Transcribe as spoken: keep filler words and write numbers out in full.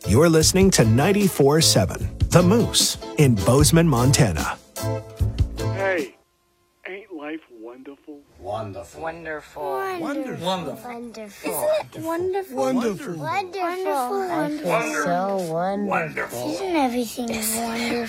You're listening to ninety-four seven The Moose in Bozeman, Montana. Hey, ain't life wonderful? Wonderful. Wonderful. Wonderful. Wonderful. Wonderful. Isn't it wonderful? Wonderful. Wonderful. Wonderful. I feel so wonderful. Isn't everything wonderful?